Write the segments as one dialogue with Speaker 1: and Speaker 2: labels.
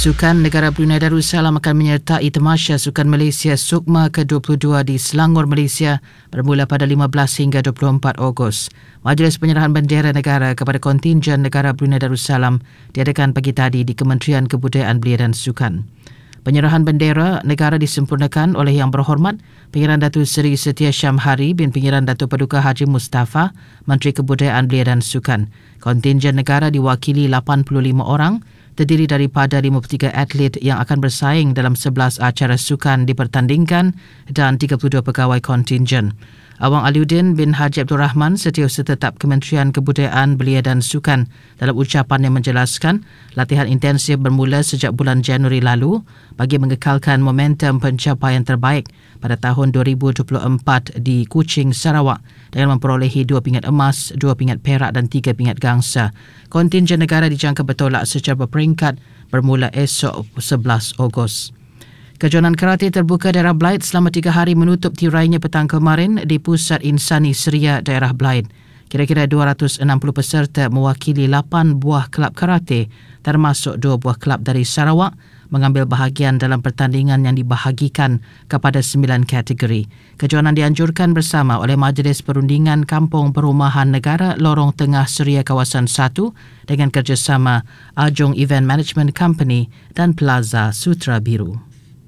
Speaker 1: Sukan negara Brunei Darussalam akan menyertai Tamasya Sukan Malaysia SUKMA ke-22 di Selangor, Malaysia bermula pada 15 hingga 24 Ogos. Majlis penyerahan bendera negara kepada kontingen negara Brunei Darussalam diadakan pagi tadi di Kementerian Kebudayaan Belia dan Sukan. Penyerahan bendera negara disempurnakan oleh Yang Berhormat Pengiran Datuk Seri Setia Syamhari bin Pengiran Datuk Paduka Haji Mustafa, Menteri Kebudayaan Belia dan Sukan. Kontingen negara diwakili 85 orang, terdiri daripada 53 atlet yang akan bersaing dalam 11 acara sukan dipertandingkan dan 32 pegawai kontingen. Awang Aliuddin bin Haji Abdul Rahman, Setiausaha Tetap Kementerian Kebudayaan Belia dan Sukan, dalam ucapan yang menjelaskan latihan intensif bermula sejak bulan Januari lalu bagi mengekalkan momentum pencapaian terbaik pada tahun 2024 di Kuching, Sarawak dengan memperolehi 2 pingat emas, 2 pingat perak dan 3 pingat gangsa. Kontingen negara dijangka bertolak secara berperingkat bermula esok 11 Ogos. Kejohanan karate terbuka daerah Blyth selama 3 hari menutup tirainya petang kemarin di Pusat Insani Seria daerah Blyth. Kira-kira 260 peserta mewakili 8 buah kelab karate termasuk 2 buah kelab dari Sarawak mengambil bahagian dalam pertandingan yang dibahagikan kepada 9 kategori. Kejohanan dianjurkan bersama oleh Majlis Perundingan Kampung Perumahan Negara Lorong Tengah Seria Kawasan 1 dengan kerjasama Ajong Event Management Company dan Plaza Sutra Biru.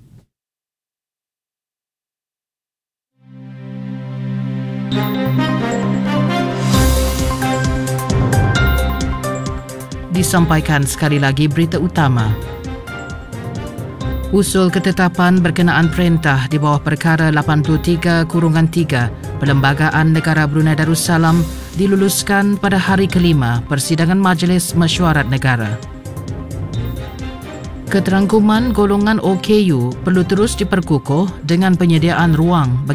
Speaker 1: Disampaikan sekali lagi berita utama. Usul ketetapan berkenaan perintah di bawah perkara 83/3 Perlembagaan Negara Brunei Darussalam diluluskan pada hari kelima persidangan Majlis Mesyuarat Negara. Keterangkuman golongan OKU perlu terus diperkukuh dengan penyediaan ruang bagi